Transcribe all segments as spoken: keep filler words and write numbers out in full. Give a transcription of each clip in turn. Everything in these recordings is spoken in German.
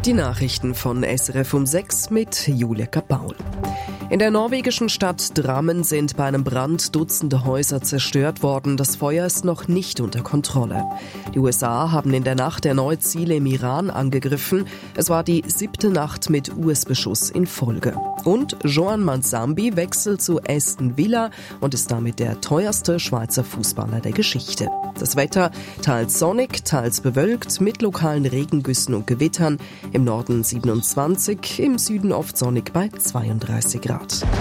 Die Nachrichten von S R F um sechs mit Julia Kapaul. In der norwegischen Stadt Drammen sind bei einem Brand Dutzende Häuser zerstört worden. Das Feuer ist noch nicht unter Kontrolle. Die U S A haben in der Nacht erneut Ziele im Iran angegriffen. Es war die siebte Nacht mit U S-Beschuss in Folge. Und Joan Mansambi wechselt zu Aston Villa und ist damit der teuerste Schweizer Fußballer der Geschichte. Das Wetter teils sonnig, teils bewölkt, mit lokalen Regengüssen und Gewittern. Im Norden siebenundzwanzig, im Süden oft sonnig bei zweiunddreißig Grad.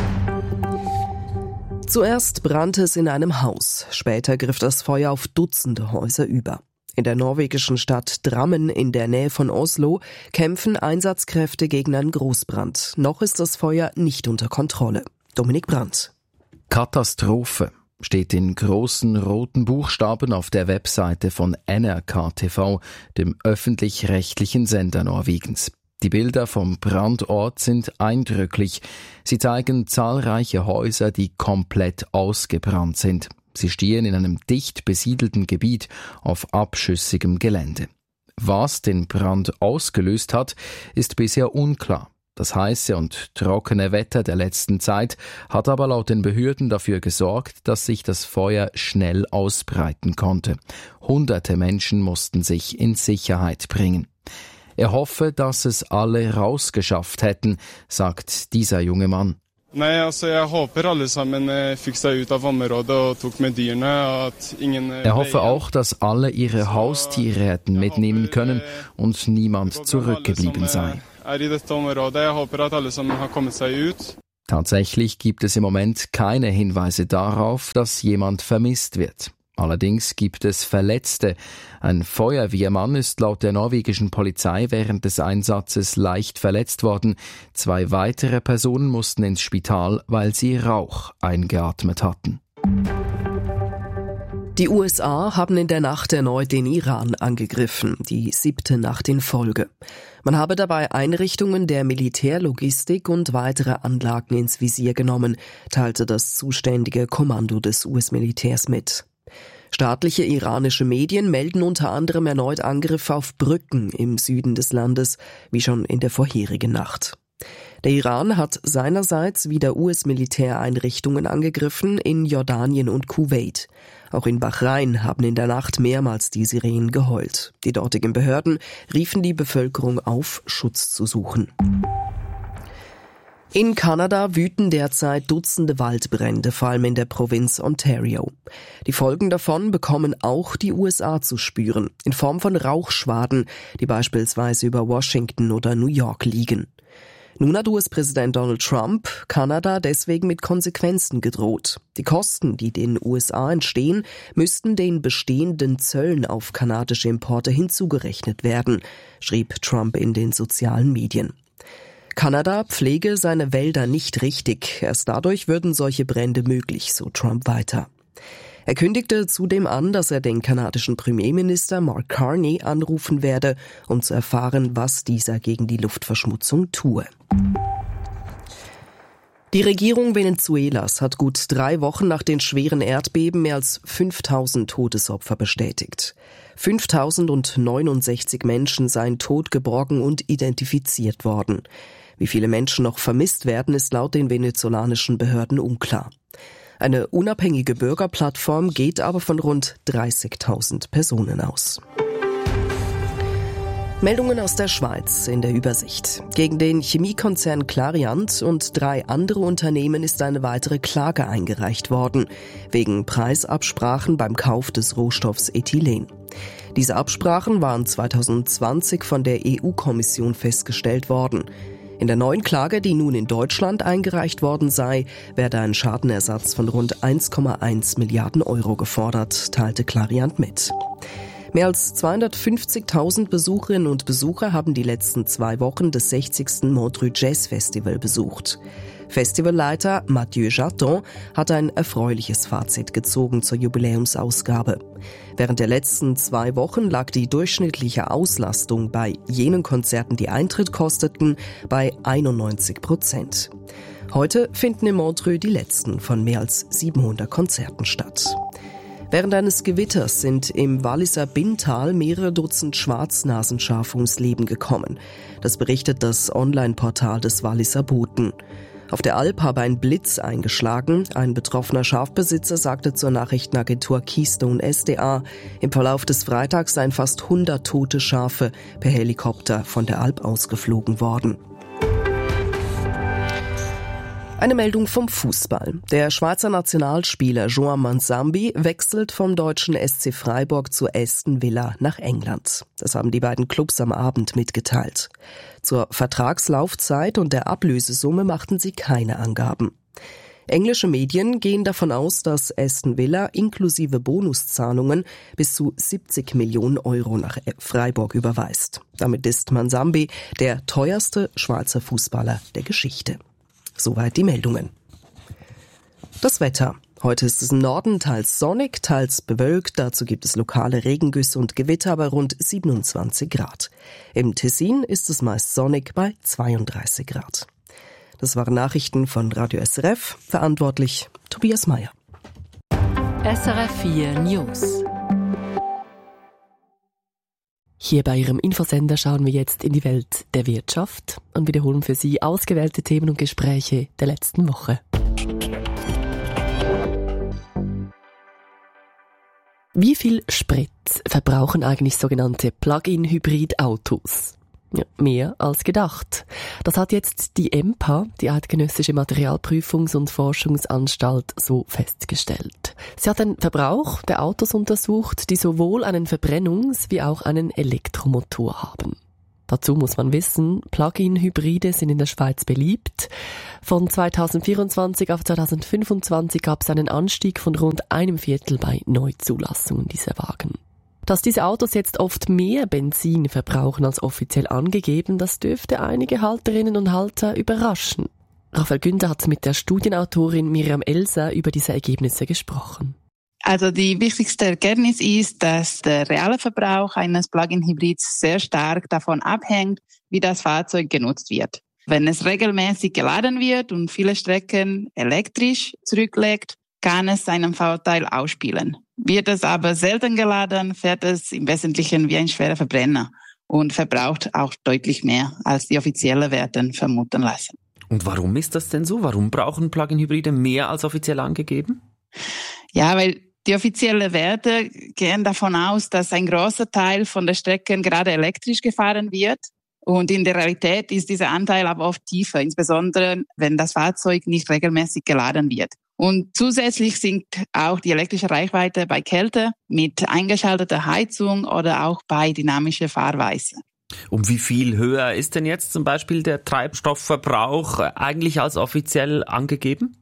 Zuerst brannte es in einem Haus, später griff das Feuer auf Dutzende Häuser über. In der norwegischen Stadt Drammen in der Nähe von Oslo kämpfen Einsatzkräfte gegen einen Großbrand. Noch ist das Feuer nicht unter Kontrolle. Dominik Brandt. Katastrophe steht in großen roten Buchstaben auf der Webseite von N R K T V, dem öffentlich-rechtlichen Sender Norwegens. Die Bilder vom Brandort sind eindrücklich. Sie zeigen zahlreiche Häuser, die komplett ausgebrannt sind. Sie stehen in einem dicht besiedelten Gebiet auf abschüssigem Gelände. Was den Brand ausgelöst hat, ist bisher unklar. Das heiße und trockene Wetter der letzten Zeit hat aber laut den Behörden dafür gesorgt, dass sich das Feuer schnell ausbreiten konnte. Hunderte Menschen mussten sich in Sicherheit bringen. Er hoffe, dass es alle rausgeschafft hätten, sagt dieser junge Mann. Nei, altså jeg håper alle sammen fikk seg ut av området og tok med dyrene, at ingen. Er hoffe auch, dass alle ihre Haustiere hätten mitnehmen können und niemand zurückgeblieben sei. Tatsächlich gibt es im Moment keine Hinweise darauf, dass jemand vermisst wird. Allerdings gibt es Verletzte. Ein Feuerwehrmann ist laut der norwegischen Polizei während des Einsatzes leicht verletzt worden. Zwei weitere Personen mussten ins Spital, weil sie Rauch eingeatmet hatten. Die U S A haben in der Nacht erneut den Iran angegriffen, die siebte Nacht in Folge. Man habe dabei Einrichtungen der Militärlogistik und weitere Anlagen ins Visier genommen, teilte das zuständige Kommando des U S-Militärs mit. Staatliche iranische Medien melden unter anderem erneut Angriffe auf Brücken im Süden des Landes, wie schon in der vorherigen Nacht. Der Iran hat seinerseits wieder U S-Militäreinrichtungen angegriffen in Jordanien und Kuwait. Auch in Bahrain haben in der Nacht mehrmals die Sirenen geheult. Die dortigen Behörden riefen die Bevölkerung auf, Schutz zu suchen. In Kanada wüten derzeit Dutzende Waldbrände, vor allem in der Provinz Ontario. Die Folgen davon bekommen auch die U S A zu spüren, in Form von Rauchschwaden, die beispielsweise über Washington oder New York liegen. Nun hat U S-Präsident Donald Trump Kanada deswegen mit Konsequenzen gedroht. Die Kosten, die den U S A entstehen, müssten den bestehenden Zöllen auf kanadische Importe hinzugerechnet werden, schrieb Trump in den sozialen Medien. Kanada pflege seine Wälder nicht richtig. Erst dadurch würden solche Brände möglich, so Trump weiter. Er kündigte zudem an, dass er den kanadischen Premierminister Mark Carney anrufen werde, um zu erfahren, was dieser gegen die Luftverschmutzung tue. Die Regierung Venezuelas hat gut drei Wochen nach den schweren Erdbeben mehr als fünftausend Todesopfer bestätigt. fünftausendneunundsechzig Menschen seien tot geborgen und identifiziert worden. Wie viele Menschen noch vermisst werden, ist laut den venezolanischen Behörden unklar. Eine unabhängige Bürgerplattform geht aber von rund dreißigtausend Personen aus. Meldungen aus der Schweiz in der Übersicht. Gegen den Chemiekonzern Clariant und drei andere Unternehmen ist eine weitere Klage eingereicht worden, wegen Preisabsprachen beim Kauf des Rohstoffs Ethylen. Diese Absprachen waren zweitausendzwanzig von der E U-Kommission festgestellt worden. In der neuen Klage, die nun in Deutschland eingereicht worden sei, werde ein Schadenersatz von rund eins Komma eins Milliarden Euro gefordert, teilte Clariant mit. Mehr als zweihundertfünfzigtausend Besucherinnen und Besucher haben die letzten zwei Wochen des sechzigsten Montreux Jazz Festival besucht. Festivalleiter Mathieu Jaton hat ein erfreuliches Fazit gezogen zur Jubiläumsausgabe. Während der letzten zwei Wochen lag die durchschnittliche Auslastung bei jenen Konzerten, die Eintritt kosteten, bei einundneunzig Prozent. Heute finden in Montreux die letzten von mehr als siebenhundert Konzerten statt. Während eines Gewitters sind im Walliser Binntal mehrere Dutzend Schwarznasenschafe ums Leben gekommen. Das berichtet das Online-Portal des Walliser Boten. Auf der Alp habe ein Blitz eingeschlagen. Ein betroffener Schafbesitzer sagte zur Nachrichtenagentur Keystone S D A, im Verlauf des Freitags seien fast hundert tote Schafe per Helikopter von der Alp ausgeflogen worden. Eine Meldung vom Fußball. Der Schweizer Nationalspieler João Manzambi wechselt vom deutschen S C Freiburg zu Aston Villa nach England. Das haben die beiden Clubs am Abend mitgeteilt. Zur Vertragslaufzeit und der Ablösesumme machten sie keine Angaben. Englische Medien gehen davon aus, dass Aston Villa inklusive Bonuszahlungen bis zu siebzig Millionen Euro nach Freiburg überweist. Damit ist Manzambi der teuerste Schweizer Fußballer der Geschichte. Soweit die Meldungen. Das Wetter. Heute ist es im Norden teils sonnig, teils bewölkt. Dazu gibt es lokale Regengüsse und Gewitter bei rund siebenundzwanzig Grad. Im Tessin ist es meist sonnig bei zweiunddreißig Grad. Das waren Nachrichten von Radio S R F. Verantwortlich Tobias Meyer. S R F vier News. Hier bei Ihrem Infosender schauen wir jetzt in die Welt der Wirtschaft und wiederholen für Sie ausgewählte Themen und Gespräche der letzten Woche. Wie viel Sprit verbrauchen eigentlich sogenannte Plug-in-Hybrid-Autos? Ja, mehr als gedacht. Das hat jetzt die E M P A, die Eidgenössische Materialprüfungs- und Forschungsanstalt, so festgestellt. Sie hat den Verbrauch der Autos untersucht, die sowohl einen Verbrennungs- wie auch einen Elektromotor haben. Dazu muss man wissen, Plug-in-Hybride sind in der Schweiz beliebt. Von zweitausendvierundzwanzig auf zweitausendfünfundzwanzig gab es einen Anstieg von rund einem Viertel bei Neuzulassungen dieser Wagen. Dass diese Autos jetzt oft mehr Benzin verbrauchen als offiziell angegeben, das dürfte einige Halterinnen und Halter überraschen. Raphael Günther hat mit der Studienautorin Miriam Elser über diese Ergebnisse gesprochen. Also die wichtigste Erkenntnis ist, dass der reale Verbrauch eines Plug-in-Hybrids sehr stark davon abhängt, wie das Fahrzeug genutzt wird. Wenn es regelmäßig geladen wird und viele Strecken elektrisch zurücklegt, kann es seinen Vorteil ausspielen. Wird es aber selten geladen, fährt es im Wesentlichen wie ein schwerer Verbrenner und verbraucht auch deutlich mehr, als die offiziellen Werte vermuten lassen. Und warum ist das denn so? Warum brauchen Plug-in-Hybride mehr als offiziell angegeben? Ja, weil die offiziellen Werte gehen davon aus, dass ein großer Teil von der Strecken gerade elektrisch gefahren wird. Und in der Realität ist dieser Anteil aber oft tiefer, insbesondere wenn das Fahrzeug nicht regelmäßig geladen wird. Und zusätzlich sinkt auch die elektrische Reichweite bei Kälte mit eingeschalteter Heizung oder auch bei dynamischer Fahrweise. Um wie viel höher ist denn jetzt zum Beispiel der Treibstoffverbrauch eigentlich als offiziell angegeben?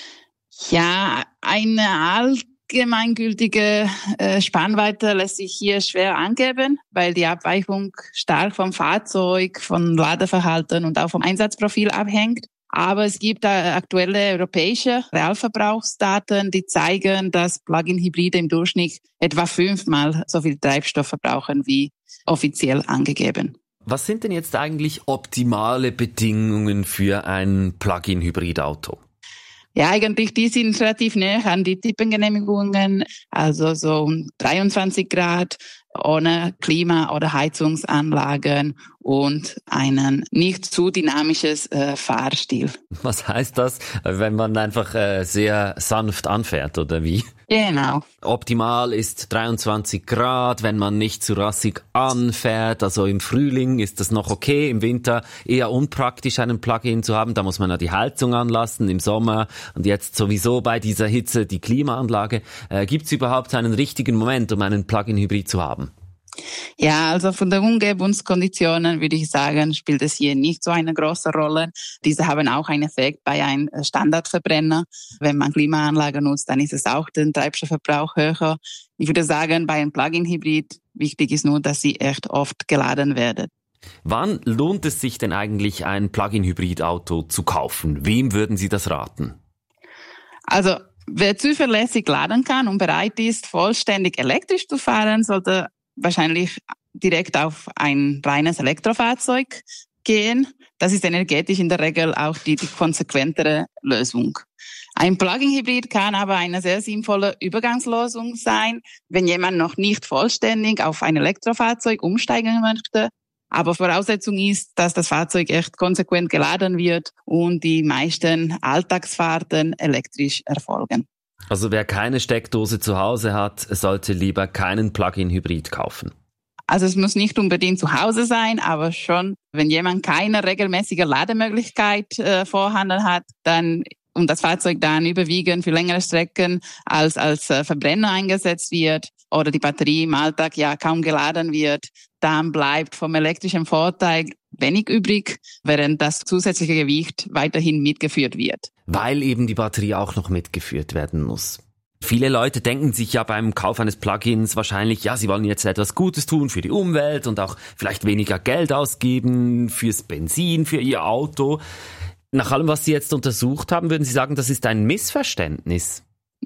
Ja, eine allgemeingültige äh, Spannweite lässt sich hier schwer angeben, weil die Abweichung stark vom Fahrzeug, vom Ladeverhalten und auch vom Einsatzprofil abhängt. Aber es gibt aktuelle europäische Realverbrauchsdaten, die zeigen, dass Plug-in-Hybride im Durchschnitt etwa fünfmal so viel Treibstoff verbrauchen wie offiziell angegeben. Was sind denn jetzt eigentlich optimale Bedingungen für ein Plug-in-Hybrid-Auto? Ja, eigentlich, die sind relativ näher an die Typengenehmigungen, also so dreiundzwanzig Grad ohne Klima- oder Heizungsanlagen und einen nicht zu dynamisches äh, Fahrstil. Was heißt das, wenn man einfach äh, sehr sanft anfährt, oder wie? Genau. Optimal ist dreiundzwanzig Grad, wenn man nicht zu rassig anfährt. Also im Frühling ist das noch okay, im Winter eher unpraktisch, einen Plug-in zu haben. Da muss man ja die Heizung anlassen, im Sommer und jetzt sowieso bei dieser Hitze die Klimaanlage. Äh, Gibt es überhaupt einen richtigen Moment, um einen Plug-in-Hybrid zu haben? Ja, also von den Umgebungskonditionen würde ich sagen, spielt es hier nicht so eine große Rolle. Diese haben auch einen Effekt bei einem Standardverbrenner. Wenn man Klimaanlage nutzt, dann ist es auch den Treibstoffverbrauch höher. Ich würde sagen, bei einem Plug-in-Hybrid wichtig ist nur, dass sie echt oft geladen werden. Wann lohnt es sich denn eigentlich, ein Plug-in-Hybrid-Auto zu kaufen? Wem würden Sie das raten? Also, wer zuverlässig laden kann und bereit ist, vollständig elektrisch zu fahren, sollte wahrscheinlich direkt auf ein reines Elektrofahrzeug gehen. Das ist energetisch in der Regel auch die, die konsequentere Lösung. Ein Plug-in-Hybrid kann aber eine sehr sinnvolle Übergangslösung sein, wenn jemand noch nicht vollständig auf ein Elektrofahrzeug umsteigen möchte. Aber Voraussetzung ist, dass das Fahrzeug echt konsequent geladen wird und die meisten Alltagsfahrten elektrisch erfolgen. Also wer keine Steckdose zu Hause hat, sollte lieber keinen Plug-in-Hybrid kaufen. Also es muss nicht unbedingt zu Hause sein, aber schon, wenn jemand keine regelmäßige Lademöglichkeit äh, vorhanden hat, dann und das Fahrzeug dann überwiegend für längere Strecken als als äh, Verbrenner eingesetzt wird oder die Batterie im Alltag ja kaum geladen wird, dann bleibt vom elektrischen Vorteil wenig übrig, während das zusätzliche Gewicht weiterhin mitgeführt wird. Weil eben die Batterie auch noch mitgeführt werden muss. Viele Leute denken sich ja beim Kauf eines Plugins wahrscheinlich, ja, sie wollen jetzt etwas Gutes tun für die Umwelt und auch vielleicht weniger Geld ausgeben fürs Benzin, für ihr Auto. Nach allem, was Sie jetzt untersucht haben, würden Sie sagen, das ist ein Missverständnis?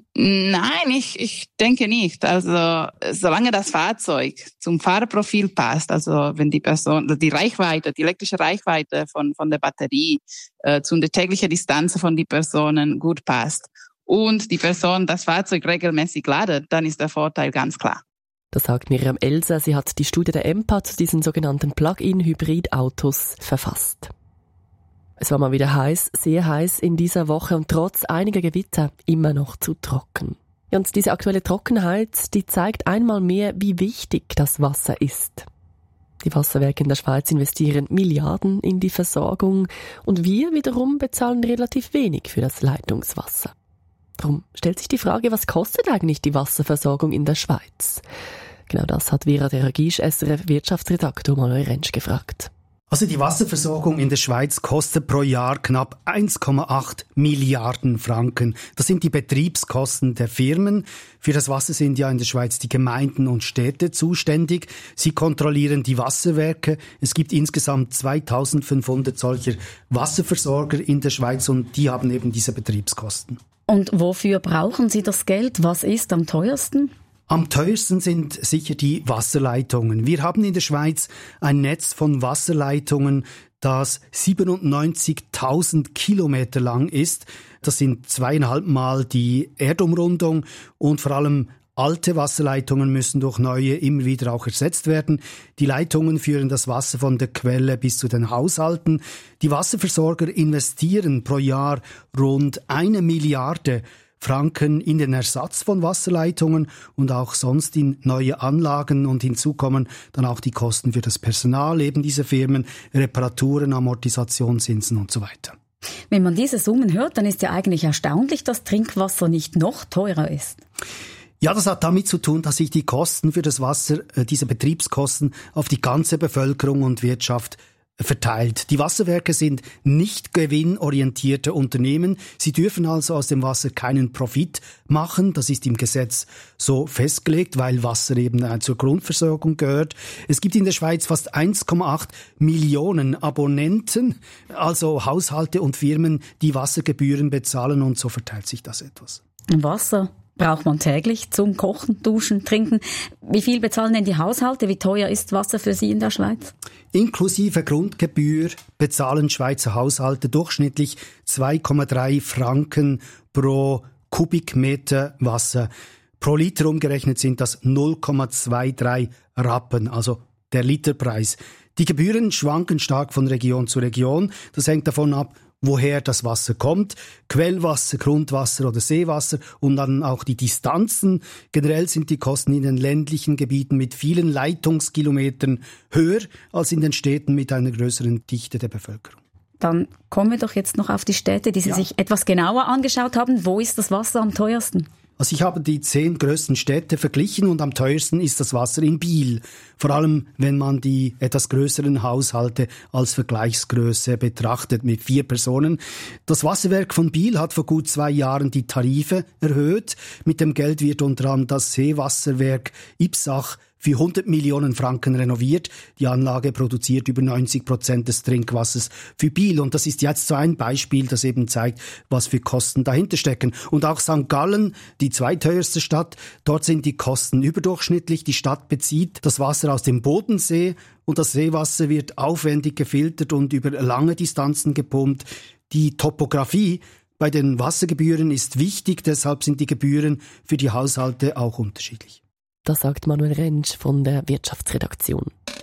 Nein, ich, ich denke nicht. Also solange das Fahrzeug zum Fahrprofil passt, also wenn die Person, die Reichweite, die elektrische Reichweite von von der Batterie äh, zu der täglichen Distanz von die Personen gut passt und die Person das Fahrzeug regelmäßig ladet, dann ist der Vorteil ganz klar. Das sagt Miriam Elser. Sie hat die Studie der E M P A zu diesen sogenannten Plug-in-Hybrid-Autos verfasst. Es war mal wieder heiß, sehr heiß in dieser Woche und trotz einiger Gewitter immer noch zu trocken. Ja, und diese aktuelle Trockenheit, die zeigt einmal mehr, wie wichtig das Wasser ist. Die Wasserwerke in der Schweiz investieren Milliarden in die Versorgung und wir wiederum bezahlen relativ wenig für das Leitungswasser. Darum stellt sich die Frage, was kostet eigentlich die Wasserversorgung in der Schweiz? Genau das hat Vera Deragisch, S R F-Wirtschaftsredaktor Manuel Rentsch gefragt. Also die Wasserversorgung in der Schweiz kostet pro Jahr knapp eins Komma acht Milliarden Franken. Das sind die Betriebskosten der Firmen. Für das Wasser sind ja in der Schweiz die Gemeinden und Städte zuständig. Sie kontrollieren die Wasserwerke. Es gibt insgesamt zweitausendfünfhundert solcher Wasserversorger in der Schweiz und die haben eben diese Betriebskosten. Und wofür brauchen Sie das Geld? Was ist am teuersten? Am teuersten sind sicher die Wasserleitungen. Wir haben in der Schweiz ein Netz von Wasserleitungen, das siebenundneunzigtausend Kilometer lang ist. Das sind zweieinhalb Mal die Erdumrundung und vor allem alte Wasserleitungen müssen durch neue immer wieder auch ersetzt werden. Die Leitungen führen das Wasser von der Quelle bis zu den Haushalten. Die Wasserversorger investieren pro Jahr rund eine Milliarde Franken in den Ersatz von Wasserleitungen und auch sonst in neue Anlagen und hinzu kommen dann auch die Kosten für das Personal eben dieser Firmen, Reparaturen, Amortisationszinsen und so weiter. Wenn man diese Summen hört, dann ist ja eigentlich erstaunlich, dass Trinkwasser nicht noch teurer ist. Ja, das hat damit zu tun, dass sich die Kosten für das Wasser, diese Betriebskosten, auf die ganze Bevölkerung und Wirtschaft verteilt. Die Wasserwerke sind nicht gewinnorientierte Unternehmen. Sie dürfen also aus dem Wasser keinen Profit machen. Das ist im Gesetz so festgelegt, weil Wasser eben zur Grundversorgung gehört. Es gibt in der Schweiz fast eins Komma acht Millionen Abonnenten, also Haushalte und Firmen, die Wassergebühren bezahlen und so verteilt sich das etwas. Wasser braucht man täglich zum Kochen, Duschen, Trinken. Wie viel bezahlen denn die Haushalte? Wie teuer ist Wasser für Sie in der Schweiz? Inklusive Grundgebühr bezahlen Schweizer Haushalte durchschnittlich zwei Komma drei Franken pro Kubikmeter Wasser. Pro Liter umgerechnet sind das null Komma dreiundzwanzig Rappen, also der Literpreis. Die Gebühren schwanken stark von Region zu Region. Das hängt davon ab, woher das Wasser kommt, Quellwasser, Grundwasser oder Seewasser und dann auch die Distanzen. Generell sind die Kosten in den ländlichen Gebieten mit vielen Leitungskilometern höher als in den Städten mit einer größeren Dichte der Bevölkerung. Dann kommen wir doch jetzt noch auf die Städte, die Sie ja. sich etwas genauer angeschaut haben. Wo ist das Wasser am teuersten? Also ich habe die zehn grössten Städte verglichen und am teuersten ist das Wasser in Biel. Vor allem, wenn man die etwas größeren Haushalte als Vergleichsgröße betrachtet mit vier Personen. Das Wasserwerk von Biel hat vor gut zwei Jahren die Tarife erhöht. Mit dem Geld wird unter anderem das Seewasserwerk Ipsach für hundert Millionen Franken renoviert. Die Anlage produziert über neunzig Prozent des Trinkwassers für Biel. Und das ist jetzt so ein Beispiel, das eben zeigt, was für Kosten dahinter stecken. Und auch Sankt Gallen, die zweiteuerste Stadt, dort sind die Kosten überdurchschnittlich. Die Stadt bezieht das Wasser aus dem Bodensee und das Seewasser wird aufwendig gefiltert und über lange Distanzen gepumpt. Die Topografie bei den Wassergebühren ist wichtig, deshalb sind die Gebühren für die Haushalte auch unterschiedlich. Das sagt Manuel Rentsch von der Wirtschaftsredaktion.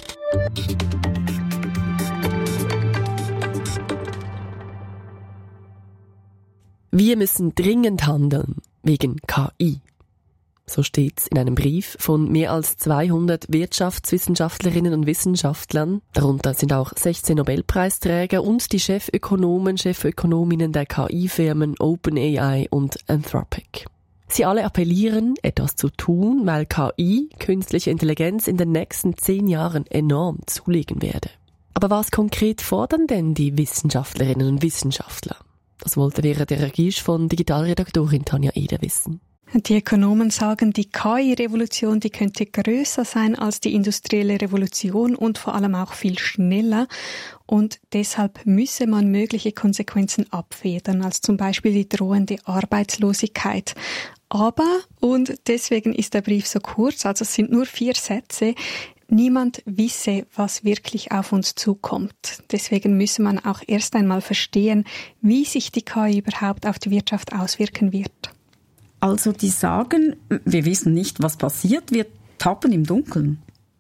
Wir müssen dringend handeln, wegen K I. So steht's in einem Brief von mehr als zweihundert Wirtschaftswissenschaftlerinnen und Wissenschaftlern. Darunter sind auch sechzehn Nobelpreisträger und die Chefökonomen, Chefökonominnen der K I-Firmen OpenAI und Anthropic. Sie alle appellieren, etwas zu tun, weil K I, künstliche Intelligenz, in den nächsten zehn Jahren enorm zulegen werde. Aber was konkret fordern denn die Wissenschaftlerinnen und Wissenschaftler? Das wollte Vera Deragisch von Digitalredaktorin Tanja Eder wissen. Die Ökonomen sagen, die K I-Revolution, die könnte größer sein als die industrielle Revolution und vor allem auch viel schneller. Und deshalb müsse man mögliche Konsequenzen abfedern, als zum Beispiel die drohende Arbeitslosigkeit. Aber, und deswegen ist der Brief so kurz, also es sind nur vier Sätze, niemand wisse, was wirklich auf uns zukommt. Deswegen müsse man auch erst einmal verstehen, wie sich die K I überhaupt auf die Wirtschaft auswirken wird. Also die sagen, wir wissen nicht, was passiert, wir tappen im Dunkeln.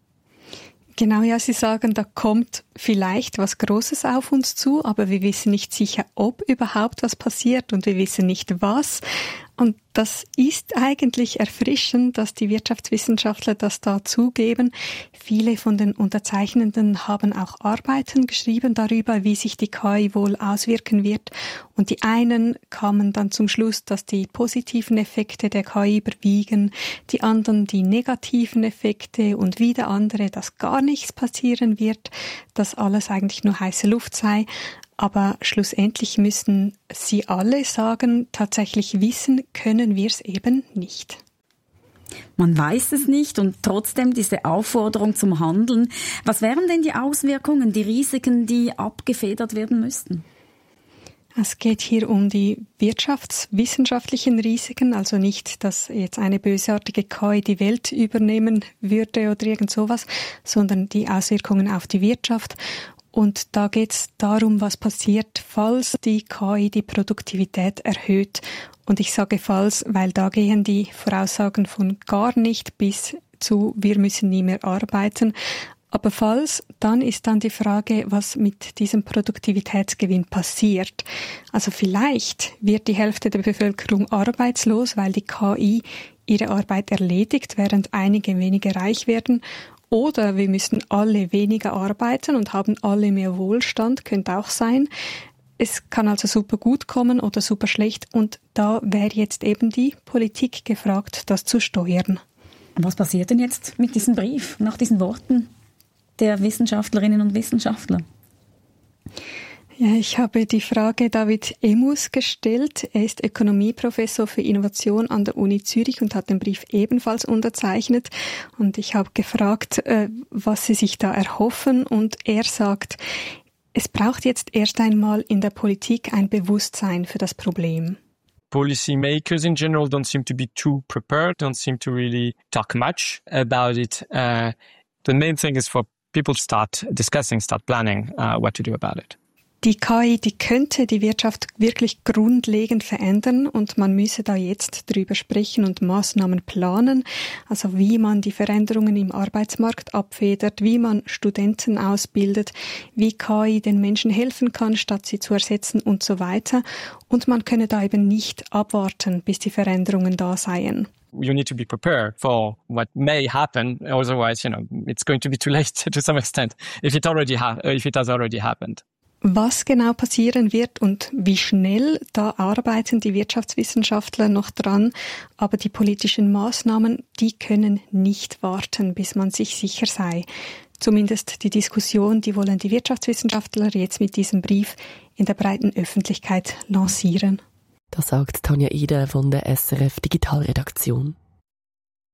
Genau, ja, sie sagen, da kommt vielleicht was Großes auf uns zu, aber wir wissen nicht sicher, ob überhaupt was passiert und wir wissen nicht was. Und das ist eigentlich erfrischend, dass die Wirtschaftswissenschaftler das da zugeben. Viele von den Unterzeichnenden haben auch Arbeiten geschrieben darüber, wie sich die K I wohl auswirken wird. Und die einen kamen dann zum Schluss, dass die positiven Effekte der K I überwiegen, die anderen die negativen Effekte und wieder andere, dass gar nichts passieren wird, dass alles eigentlich nur heiße Luft sei. Aber schlussendlich müssen sie alle sagen, tatsächlich wissen können wir es eben nicht. Man weiß es nicht und trotzdem diese Aufforderung zum Handeln. Was wären denn die Auswirkungen, die Risiken, die abgefedert werden müssten? Es geht hier um die wirtschaftswissenschaftlichen Risiken, also nicht, dass jetzt eine bösartige K I die Welt übernehmen würde oder irgend sowas, sondern die Auswirkungen auf die Wirtschaft. Und da geht es darum, was passiert, falls die K I die Produktivität erhöht. Und ich sage falls, weil da gehen die Voraussagen von gar nicht bis zu, wir müssen nie mehr arbeiten. Aber falls, dann ist dann die Frage, was mit diesem Produktivitätsgewinn passiert. Also vielleicht wird die Hälfte der Bevölkerung arbeitslos, weil die K I ihre Arbeit erledigt, während einige weniger reich werden. Oder wir müssen alle weniger arbeiten und haben alle mehr Wohlstand, könnte auch sein. Es kann also super gut kommen oder super schlecht und da wäre jetzt eben die Politik gefragt, das zu steuern. Was passiert denn jetzt mit diesem Brief, nach diesen Worten der Wissenschaftlerinnen und Wissenschaftler? Ja, ich habe die Frage David Emus gestellt. Er ist Ökonomieprofessor für Innovation an der Uni Zürich und hat den Brief ebenfalls unterzeichnet. Und ich habe gefragt, was sie sich da erhoffen. Und er sagt, es braucht jetzt erst einmal in der Politik ein Bewusstsein für das Problem. Policy makers in general don't seem to be too prepared, don't seem to really talk much about it. Uh, the main thing is for people to start discussing, start planning uh, what to do about it. Die K I, die könnte die Wirtschaft wirklich grundlegend verändern und man müsse da jetzt drüber sprechen und Maßnahmen planen, also wie man die Veränderungen im Arbeitsmarkt abfedert, wie man Studenten ausbildet, wie K I den Menschen helfen kann, statt sie zu ersetzen und so weiter. Und man könne da eben nicht abwarten, bis die Veränderungen da seien. You need to be prepared for what may happen, otherwise, you know, it's going to be too late to some extent if it already ha- if it has already happened. Was genau passieren wird und wie schnell, da arbeiten die Wirtschaftswissenschaftler noch dran. Aber die politischen Maßnahmen, die können nicht warten, bis man sich sicher sei. Zumindest die Diskussion, die wollen die Wirtschaftswissenschaftler jetzt mit diesem Brief in der breiten Öffentlichkeit lancieren. Das sagt Tanja Eder von der S R F Digitalredaktion.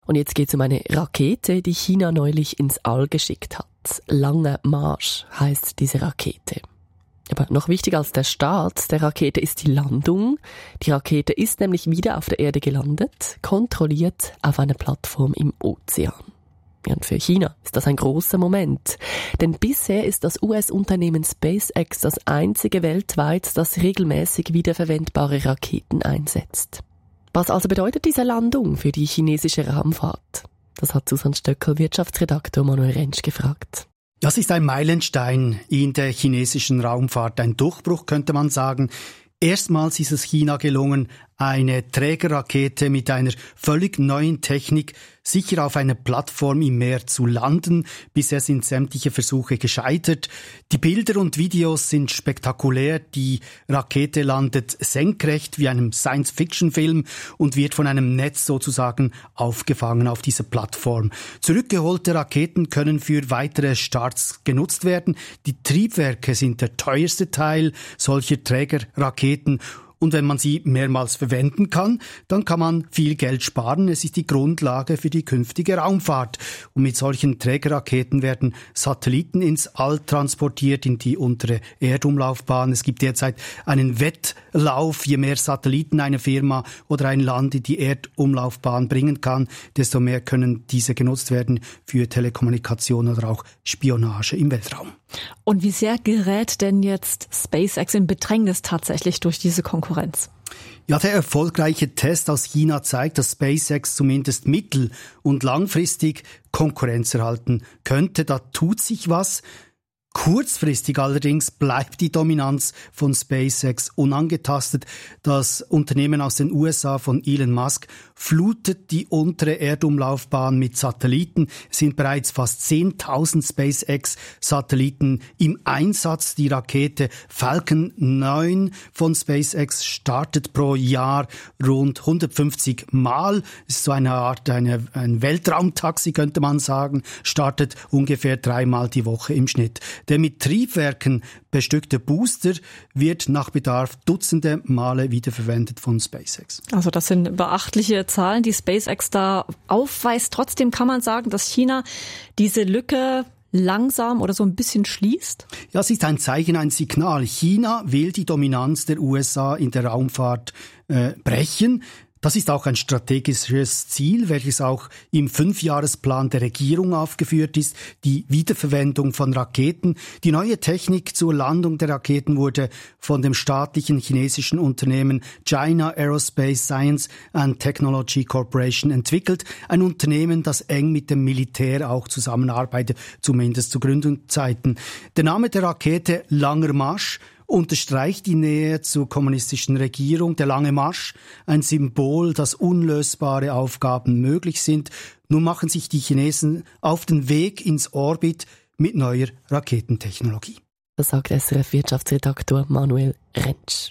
Und jetzt geht es um eine Rakete, die China neulich ins All geschickt hat. Lange Marsch heisst diese Rakete. Aber noch wichtiger als der Start der Rakete ist die Landung. Die Rakete ist nämlich wieder auf der Erde gelandet, kontrolliert auf einer Plattform im Ozean. Ja, und für China ist das ein großer Moment. Denn bisher ist das U S-Unternehmen SpaceX das einzige weltweit, das regelmäßig wiederverwendbare Raketen einsetzt. Was also bedeutet diese Landung für die chinesische Raumfahrt? Das hat Susanne Stöckel, Wirtschaftsredaktor Manuel Rentsch, gefragt. Das ist ein Meilenstein in der chinesischen Raumfahrt, ein Durchbruch, könnte man sagen. Erstmals ist es China gelungen, eine Trägerrakete mit einer völlig neuen Technik sicher auf einer Plattform im Meer zu landen. Bisher sind sämtliche Versuche gescheitert. Die Bilder und Videos sind spektakulär. Die Rakete landet senkrecht wie einem Science-Fiction-Film und wird von einem Netz sozusagen aufgefangen auf dieser Plattform. Zurückgeholte Raketen können für weitere Starts genutzt werden. Die Triebwerke sind der teuerste Teil solcher Trägerraketen. Und wenn man sie mehrmals verwenden kann, dann kann man viel Geld sparen. Es ist die Grundlage für die künftige Raumfahrt. Und mit solchen Trägerraketen werden Satelliten ins All transportiert, in die untere Erdumlaufbahn. Es gibt derzeit einen Wettlauf. Je mehr Satelliten eine Firma oder ein Land in die Erdumlaufbahn bringen kann, desto mehr können diese genutzt werden für Telekommunikation oder auch Spionage im Weltraum. Und wie sehr gerät denn jetzt SpaceX in Bedrängnis tatsächlich durch diese Konkurrenz? Ja, der erfolgreiche Test aus China zeigt, dass SpaceX zumindest mittel- und langfristig Konkurrenz erhalten könnte. Da tut sich was. Kurzfristig allerdings bleibt die Dominanz von SpaceX unangetastet. Das Unternehmen aus den U S A von Elon Musk flutet die untere Erdumlaufbahn mit Satelliten. Es sind bereits fast zehntausend SpaceX-Satelliten im Einsatz. Die Rakete Falcon neun von SpaceX startet pro Jahr rund hundertfünfzig Mal. Es ist so eine Art eine, ein Weltraumtaxi, könnte man sagen. Startet ungefähr dreimal die Woche im Schnitt. Der mit Triebwerken bestückte Booster wird nach Bedarf dutzende Male wiederverwendet von SpaceX. Also das sind beachtliche Zahlen, die SpaceX da aufweist. Trotzdem kann man sagen, dass China diese Lücke langsam oder so ein bisschen schließt? Ja, es ist ein Zeichen, ein Signal. China will die Dominanz der U S A in der Raumfahrt äh, brechen. Das ist auch ein strategisches Ziel, welches auch im Fünfjahresplan der Regierung aufgeführt ist, die Wiederverwendung von Raketen. Die neue Technik zur Landung der Raketen wurde von dem staatlichen chinesischen Unternehmen China Aerospace Science and Technology Corporation entwickelt. Ein Unternehmen, das eng mit dem Militär auch zusammenarbeitet, zumindest zu Gründungszeiten. Der Name der Rakete Langer Marsch unterstreicht die Nähe zur kommunistischen Regierung. Der lange Marsch, ein Symbol, dass unlösbare Aufgaben möglich sind. Nun machen sich die Chinesen auf den Weg ins Orbit mit neuer Raketentechnologie. Das sagt S R F-Wirtschaftsredaktor Manuel Rentsch.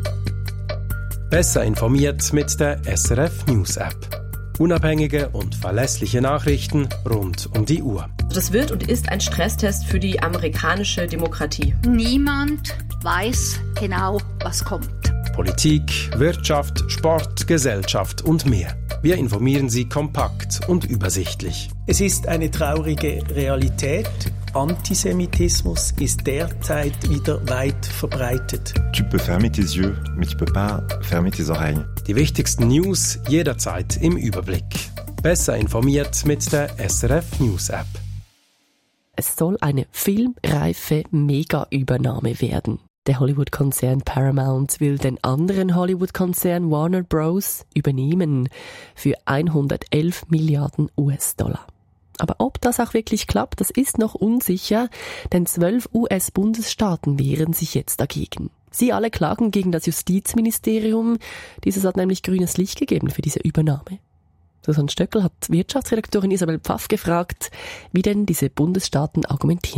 Besser informiert mit der S R F News App. Unabhängige und verlässliche Nachrichten rund um die Uhr. Das wird und ist ein Stresstest für die amerikanische Demokratie. Niemand weiß genau, was kommt. Politik, Wirtschaft, Sport, Gesellschaft und mehr. Wir informieren Sie kompakt und übersichtlich. Es ist eine traurige Realität. Antisemitismus ist derzeit wieder weit verbreitet. Tu peux fermer tes yeux, mais tu peux pas fermer tes oreilles. Die wichtigsten News jederzeit im Überblick. Besser informiert mit der S R F News App. Es soll eine filmreife Mega-Übernahme werden. Der Hollywood-Konzern Paramount will den anderen Hollywood-Konzern Warner Bros. Übernehmen für hundertelf Milliarden U S-Dollar. Aber ob das auch wirklich klappt, das ist noch unsicher, denn zwölf U S-Bundesstaaten wehren sich jetzt dagegen. Sie alle klagen gegen das Justizministerium. Dieses hat nämlich grünes Licht gegeben für diese Übernahme. Susanne Stöckel hat Wirtschaftsredaktorin Isabel Pfaff gefragt, wie denn diese Bundesstaaten argumentieren.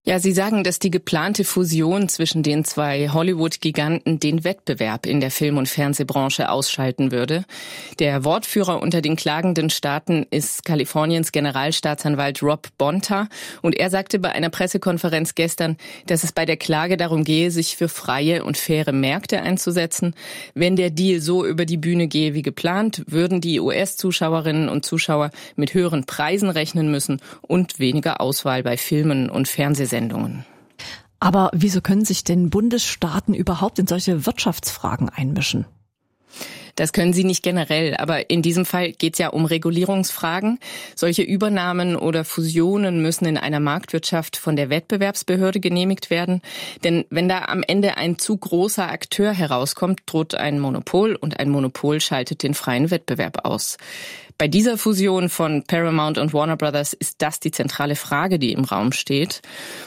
Ja, Sie sagen, dass die geplante Fusion zwischen den zwei Hollywood-Giganten den Wettbewerb in der Film- und Fernsehbranche ausschalten würde. Der Wortführer unter den klagenden Staaten ist Kaliforniens Generalstaatsanwalt Rob Bonta. Und er sagte bei einer Pressekonferenz gestern, dass es bei der Klage darum gehe, sich für freie und faire Märkte einzusetzen. Wenn der Deal so über die Bühne gehe wie geplant, würden die U S-Zuschauerinnen und Zuschauer mit höheren Preisen rechnen müssen und weniger Auswahl bei Filmen und Fernsehsendungen. Sendungen. Aber wieso können sich denn Bundesstaaten überhaupt in solche Wirtschaftsfragen einmischen? Das können sie nicht generell, aber in diesem Fall geht es ja um Regulierungsfragen. Solche Übernahmen oder Fusionen müssen in einer Marktwirtschaft von der Wettbewerbsbehörde genehmigt werden. Denn wenn da am Ende ein zu großer Akteur herauskommt, droht ein Monopol und ein Monopol schaltet den freien Wettbewerb aus. Bei dieser Fusion von Paramount und Warner Brothers ist das die zentrale Frage, die im Raum steht.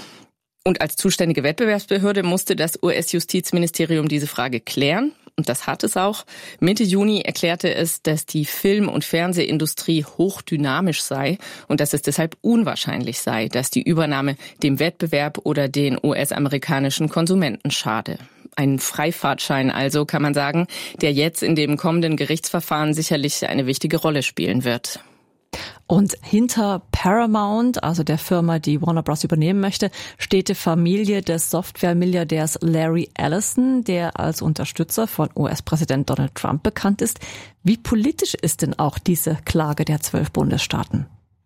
Und als zuständige Wettbewerbsbehörde musste das U S-Justizministerium diese Frage klären. Und das hat es auch. Mitte Juni erklärte es, dass die Film- und Fernsehindustrie hochdynamisch sei und dass es deshalb unwahrscheinlich sei, dass die Übernahme dem Wettbewerb oder den U S-amerikanischen Konsumenten schade. Ein Freifahrtschein also, kann man sagen, der jetzt in dem kommenden Gerichtsverfahren sicherlich eine wichtige Rolle spielen wird. Und hinter Paramount, also der Firma, die Warner Bros. Übernehmen möchte, steht die Familie des Software-Milliardärs Larry Ellison, der als Unterstützer von U S-Präsident Donald Trump bekannt ist. Wie politisch ist denn auch diese Klage der zwölf Bundesstaaten?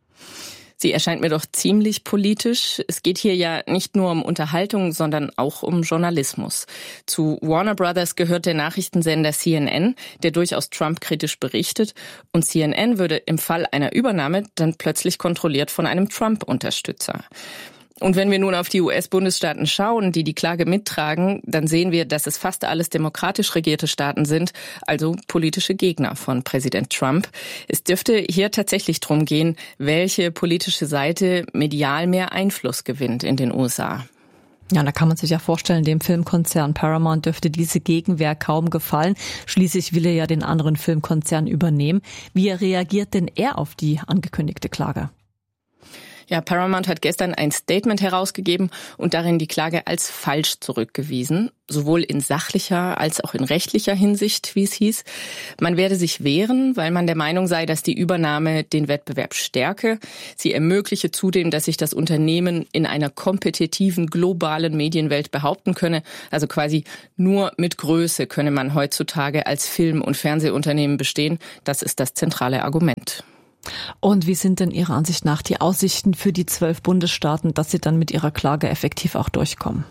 Sie erscheint mir doch ziemlich politisch. Es geht hier ja nicht nur um Unterhaltung, sondern auch um Journalismus. Zu Warner Brothers gehört der Nachrichtensender C N N, der durchaus Trump-kritisch berichtet. Und C N N würde im Fall einer Übernahme dann plötzlich kontrolliert von einem Trump-Unterstützer. Und wenn wir nun auf die U S-Bundesstaaten schauen, die die Klage mittragen, dann sehen wir, dass es fast alles demokratisch regierte Staaten sind, also politische Gegner von Präsident Trump. Es dürfte hier tatsächlich darum gehen, welche politische Seite medial mehr Einfluss gewinnt in den U S A. Ja, da kann man sich ja vorstellen, dem Filmkonzern Paramount dürfte diese Gegenwehr kaum gefallen. Schließlich will er ja den anderen Filmkonzern übernehmen. Wie reagiert denn er auf die angekündigte Klage? Ja, Paramount hat gestern ein Statement herausgegeben und darin die Klage als falsch zurückgewiesen, sowohl in sachlicher als auch in rechtlicher Hinsicht, wie es hieß. Man werde sich wehren, weil man der Meinung sei, dass die Übernahme den Wettbewerb stärke. Sie ermögliche zudem, dass sich das Unternehmen in einer kompetitiven globalen Medienwelt behaupten könne. Also quasi nur mit Größe könne man heutzutage als Film- und Fernsehunternehmen bestehen. Das ist das zentrale Argument. Und wie sind denn Ihrer Ansicht nach die Aussichten für die zwölf Bundesstaaten, dass sie dann mit ihrer Klage effektiv auch durchkommen?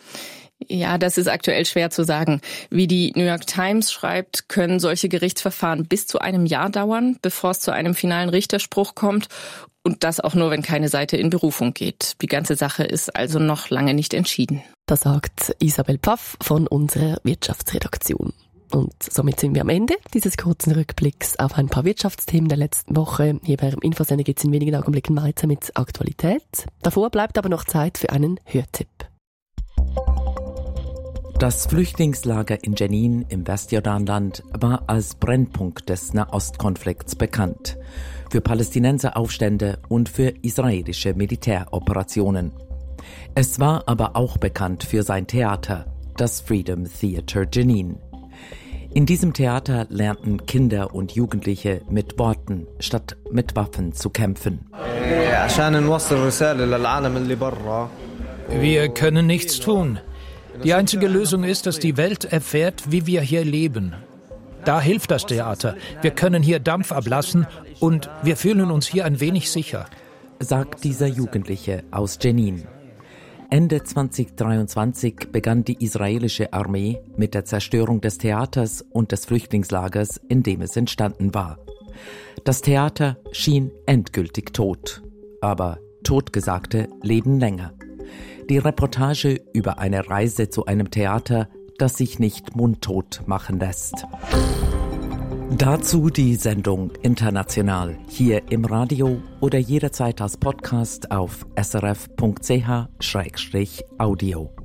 Ja, das ist aktuell schwer zu sagen. Wie die New York Times schreibt, können solche Gerichtsverfahren bis zu einem Jahr dauern, bevor es zu einem finalen Richterspruch kommt. Und das auch nur, wenn keine Seite in Berufung geht. Die ganze Sache ist also noch lange nicht entschieden. Das sagt Isabel Pfaff von unserer Wirtschaftsredaktion. Und somit sind wir am Ende dieses kurzen Rückblicks auf ein paar Wirtschaftsthemen der letzten Woche. Hier beim Infosender geht es in wenigen Augenblicken weiter mit Aktualität. Davor bleibt aber noch Zeit für einen Hörtipp. Das Flüchtlingslager in Jenin im Westjordanland war als Brennpunkt des Nahostkonflikts bekannt. Für Palästinenseraufstände und für israelische Militäroperationen. Es war aber auch bekannt für sein Theater, das Freedom Theater Jenin. In diesem Theater lernten Kinder und Jugendliche mit Worten statt mit Waffen zu kämpfen. Wir können nichts tun. Die einzige Lösung ist, dass die Welt erfährt, wie wir hier leben. Da hilft das Theater. Wir können hier Dampf ablassen und wir fühlen uns hier ein wenig sicher, sagt dieser Jugendliche aus Jenin. Ende zweitausenddreiundzwanzig begann die israelische Armee mit der Zerstörung des Theaters und des Flüchtlingslagers, in dem es entstanden war. Das Theater schien endgültig tot, aber Totgesagte leben länger. Die Reportage über eine Reise zu einem Theater, das sich nicht mundtot machen lässt. Dazu die Sendung International hier im Radio oder jederzeit als Podcast auf s r f punkt c h slash audio.